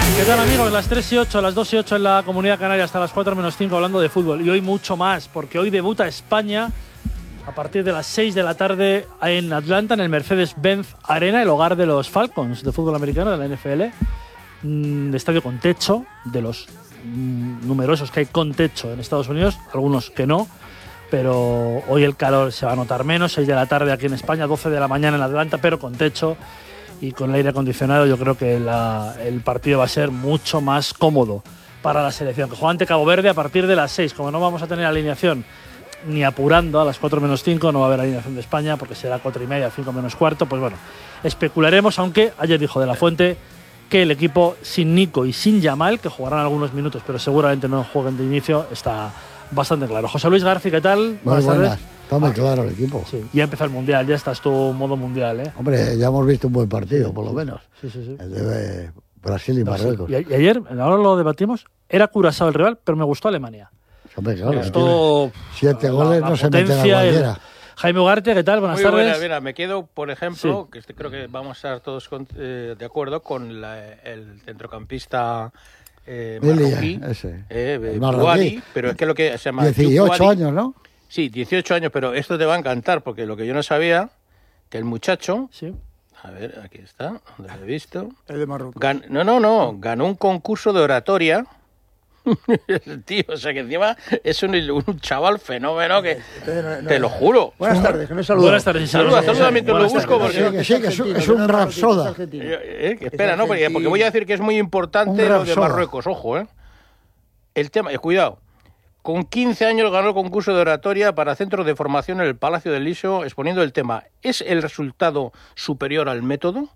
¿Qué tal, amigos? Las 3 y 8, las 2 y 8 en la Comunidad Canaria, hasta las 4 menos 5 hablando de fútbol. Y hoy mucho más, porque hoy debuta España a partir de las 6 de la tarde en Atlanta, en el Mercedes-Benz Arena, el hogar de los Falcons de fútbol americano de la NFL. Estadio con techo, de los numerosos que hay con techo en Estados Unidos, algunos que no. Pero hoy el calor se va a notar menos, 6 de la tarde aquí en España, 12 de la mañana en Atlanta, pero con techo y con el aire acondicionado. Yo creo que el partido va a ser mucho más cómodo para la selección, que juega ante Cabo Verde a partir de las 6. Como no vamos a tener alineación ni apurando a las 4 menos 5, no va a haber alineación de España porque será 4 y media, 5 menos cuarto. Pues bueno, especularemos, aunque ayer dijo De La Fuente que el equipo sin Nico y sin Yamal, que jugarán algunos minutos pero seguramente no jueguen de inicio, está bastante claro. José Luis García, ¿qué tal? Buenas tardes. Está muy claro el equipo. Sí. Ya empezó el Mundial, ya estás tú modo Mundial, ¿eh? Hombre, ya hemos visto un buen partido, por lo menos. Sí. El de Brasil y Marruecos. Y ayer, ahora lo debatimos, era Curazao el rival, pero me gustó Alemania. Hombre, claro. Me gustó 7 goles, no se meten a cualquiera. Jaime Ugarte, ¿qué tal? Buenas tardes. Buena, mira, me quedo, por ejemplo, que creo que vamos a estar todos de acuerdo con el centrocampista marroquí, Bouhaddi, pero es que lo que se llama 18 años, ¿no? Sí, 18 años, pero esto te va a encantar, porque lo que yo no sabía, que el muchacho, a ver, aquí está, donde lo he visto. El de Marruecos. Ganó un concurso de oratoria. Tío, o sea que encima es un chaval fenómeno que te lo juro. Buenas tardes, que me saludo. Buenas tardes, saluda mientras lo busco porque sí, que es un rapsoda. Espera, no, porque voy a decir que es muy importante lo de Marruecos, ojo, el tema, cuidado. Con 15 años ganó el concurso de oratoria para centros de formación en el Palacio del Liceo, exponiendo el tema: ¿es el resultado superior al método?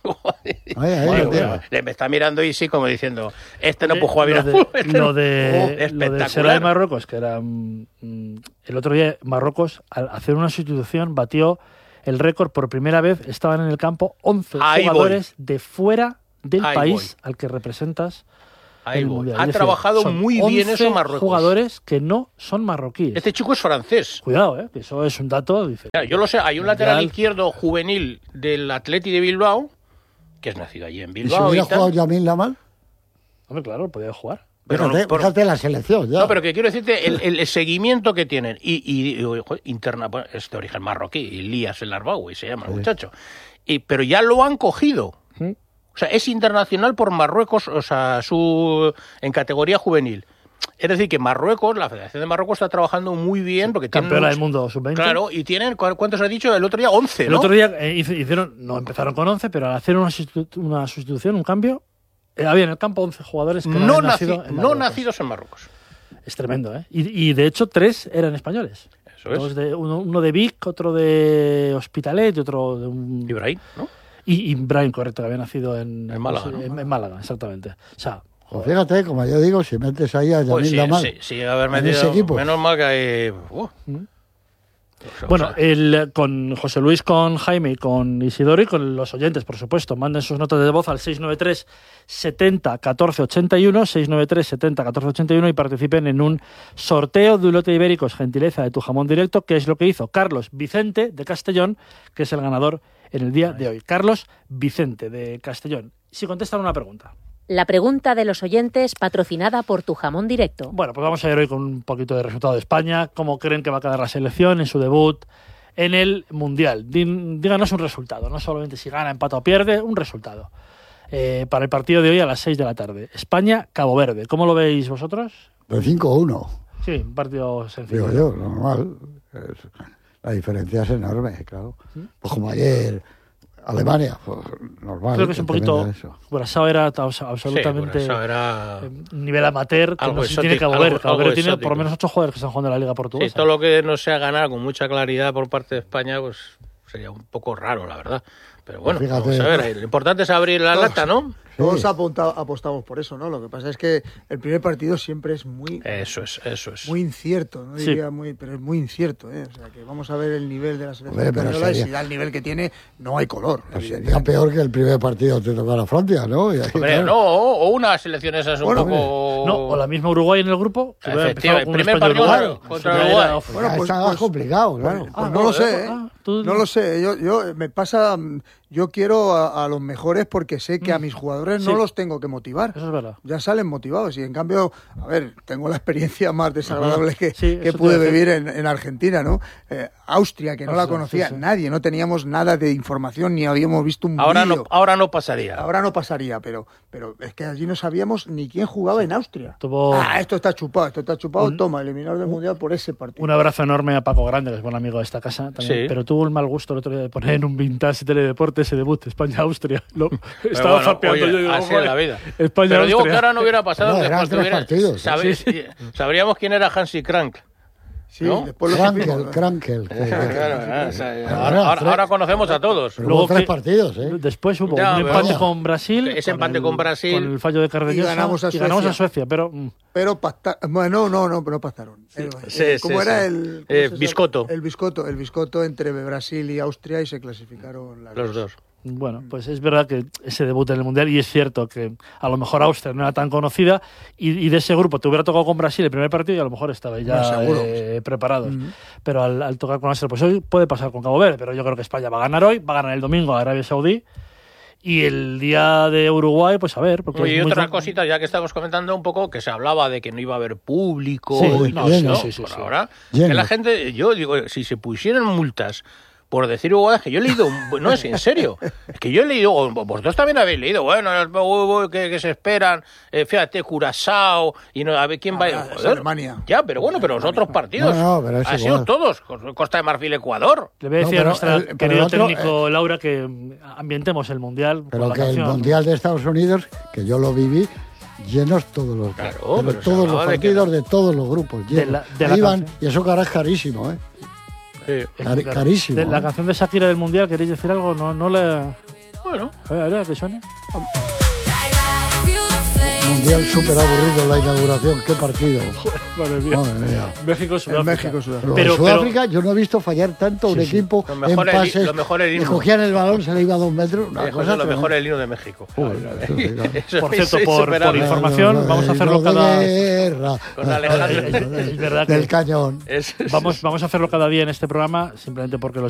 Me está mirando y sí, como diciendo, no puede jugar bien. Lo de Será de Marruecos, que era el otro día Marruecos, al hacer una sustitución, batió el récord. Por primera vez estaban en el campo 11 jugadores de fuera del país al que representas. Ha trabajado muy bien eso Marruecos. Jugadores que no son marroquíes. Este chico es francés. Cuidado, que eso es un dato diferente. Yo lo sé, hay un lateral izquierdo juvenil del Atleti de Bilbao, que es nacido allí en Bilbao. ¿Y si hubiera jugado Yamin Lamal? Hombre, claro, podía jugar. Fíjate la selección, ya. No, pero que quiero decirte, el seguimiento que tienen, interna, es de origen marroquí, Elías El Arbaoui se llama el muchacho, pero ya lo han cogido. O sea, es internacional por Marruecos, o sea, en categoría juvenil. Es decir, que Marruecos, la Federación de Marruecos está trabajando muy bien porque campeona del mundo sub-20. Claro, y tienen, ¿cuántos has dicho? El otro día 11, ¿no? El otro día empezaron con 11, pero al hacer una sustitución, un cambio, había en el campo 11 jugadores que no nacidos en Marruecos. Es tremendo, ¿eh? Y de hecho 3 eran españoles. Eso es. Uno de Vic, otro de Hospitalet y otro de un... Ibrahim, ¿no? Y Brian, correcto, que había nacido en Málaga, ¿no? En Málaga, exactamente. O sea, pues fíjate, como yo digo, si metes ahí a Yamin Lamal haber metido, ese equipo. Menos mal que hay... Bueno, con José Luis, con Jaime y con Isidoro y con los oyentes, por supuesto, manden sus notas de voz al 693 70 14 81, 693 70 14 81 y participen en un sorteo de un lote de ibéricos, gentileza de Tu Jamón Directo, que es lo que hizo Carlos Vicente de Castellón, que es el ganador en el día de hoy. Carlos Vicente de Castellón. Si contestan una pregunta. La pregunta de los oyentes, patrocinada por Tu Jamón Directo. Bueno, pues vamos a ir hoy con un poquito de resultado de España. ¿Cómo creen que va a quedar la selección en su debut en el Mundial? Díganos un resultado, no solamente si gana, empata o pierde, un resultado. Para el partido de hoy a las 6 de la tarde. España-Cabo Verde. ¿Cómo lo veis vosotros? Pues 5-1. Sí, un partido sencillo. Digo yo, normal. La diferencia es enorme, claro. Pues como ayer... Alemania, pues normal. Creo que es un poquito... Curazao era absolutamente era nivel amateur, que no se tiene Cabo Verde. Cabo Verde tiene por lo menos 8 jugadores que están jugando en la Liga Portuguesa. Sí, todo lo que no sea ganar con mucha claridad por parte de España, pues sería un poco raro, la verdad. Pero bueno, pues fíjate, vamos a ver, lo importante es abrir la lata, ¿no? Todos apostamos por eso, ¿no? Lo que pasa es que el primer partido siempre es muy... Eso es. Muy incierto, no diría pero es muy incierto, ¿eh? O sea, que vamos a ver el nivel de la selección española y si da el nivel que tiene, no hay color. Pues sería peor que el primer partido te tocara Francia, ¿no? Y ahí, hombre, no, o una selección esas un poco... No, o la misma Uruguay en el grupo. Efectivamente, el primer partido contra Uruguay. Bueno, pues está complicado, claro. No lo sé, ¿eh? No lo sé. Yo me pasa... yo quiero a los mejores porque sé que a mis jugadores no los tengo que motivar. Eso es verdad. Ya salen motivados y en cambio, a ver, tengo la experiencia más desagradable que eso pude vivir en Argentina, ¿no? Austria, que no la conocía nadie, no teníamos nada de información ni habíamos visto un vídeo. Ahora no pasaría. Ahora no pasaría, pero es que allí no sabíamos ni quién jugaba en Austria. Tuvo esto está chupado, toma, eliminado del Mundial por ese partido. un abrazo enorme a Paco Grande, que es buen amigo de esta casa también, Sí. pero tuvo el mal gusto el otro día de poner en un Vintage Teledeporte ese debut, España-Austria. Estaba zapeando yo. Así es la vida. España, pero digo Austria. que ahora no hubiera pasado. No, eran 3 partidos. Sabríamos quién era Hansi Crank. Sí, ¿no? después lo supimos. Krankel. Ahora conocemos a todos. Pero hubo 3 partidos, ¿eh? Después hubo Ya, un empate vaya. con Brasil. Ese empate con Brasil. Con el fallo de Cardeñosa. Y ganamos a Suecia, pero... Pero bueno, no pasaron. ¿Cómo era el Biscotto? El biscotto entre Brasil y Austria y se clasificaron Los dos. Bueno, pues es verdad que ese debut en el Mundial, y es cierto que a lo mejor Austria no era tan conocida, y de ese grupo te hubiera tocado con Brasil el primer partido y a lo mejor estaba ya preparados. Pero al tocar con Austria, pues hoy puede pasar con Cabo Verde, pero yo creo que España va a ganar hoy, va a ganar el domingo a Arabia Saudí, y el día de Uruguay, pues a ver. Porque y otra cosita, ya que estamos comentando un poco, que se hablaba de que no iba a haber público. Sí, Por ahora, que la gente, yo digo, si se pusieran multas por decir Uruguay, que yo he leído, no es en serio, es que yo he leído, vosotros también habéis leído, bueno, que se esperan, fíjate, Curazao, y no, a ver quién va a Alemania. Ya, pero bueno, pero los otros partidos pero es han igual. sido todos, Costa de Marfil, Ecuador. Le voy a decir a nuestra pero querido el otro, técnico Laura que ambientemos el Mundial. Pero que el Mundial de Estados Unidos, que yo lo viví, llenos todos los, Claro, pero todos los partidos de todos los grupos. Llenos. Ahí van, y eso que ahora es carísimo, ¿eh? Sí. Carísimo. La canción de Shakira del Mundial, ¿queréis decir algo? No le... Bueno. A ver, que suene. Mundial súper aburrido la inauguración. ¿Qué partido? Madre mía. Madre mía. México-Sudáfrica. Pero Sudáfrica yo no he visto fallar tanto un equipo en pases. Lo mejor el que himno. cogían el balón, se le iba a 2 metros. Una cosa lo mejor el himno de México. Por cierto, por información, vamos a hacerlo cada... Con Alejandro. Es verdad del cañón. Vamos a hacerlo cada día en este programa, simplemente porque